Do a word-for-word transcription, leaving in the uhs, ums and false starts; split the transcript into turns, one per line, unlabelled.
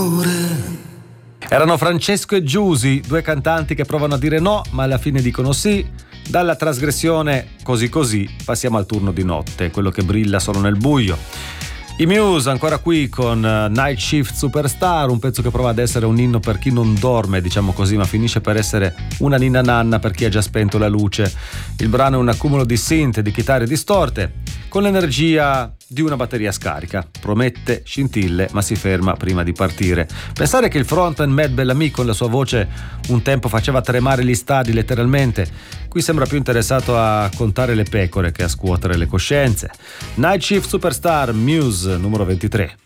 Erano Francesco e Giusy, due cantanti che provano a dire no, ma alla fine dicono sì. Dalla trasgressione così così passiamo al turno di notte, quello che brilla solo nel buio. I Muse ancora qui con Night Shift Superstar, un pezzo che prova ad essere un inno per chi non dorme, diciamo così, ma finisce per essere una ninna nanna per chi ha già spento la luce. Il brano è un accumulo di synth, di chitarre distorte, con l'energia di una batteria scarica. Promette scintille, ma si ferma prima di partire. Pensare che il frontman Matt Bellamy con la sua voce un tempo faceva tremare gli stadi letteralmente, qui sembra più interessato a contare le pecore che a scuotere le coscienze. Night Shift Superstar, Muse numero ventitré.